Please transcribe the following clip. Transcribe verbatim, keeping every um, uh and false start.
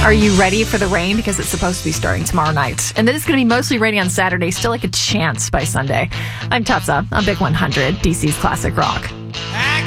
Are you ready for the rain? Because it's supposed to be starting tomorrow night. And then it's going to be mostly rainy on Saturday, still like a chance by Sunday. I'm Tutsa on Big one hundred, D C's Classic Rock.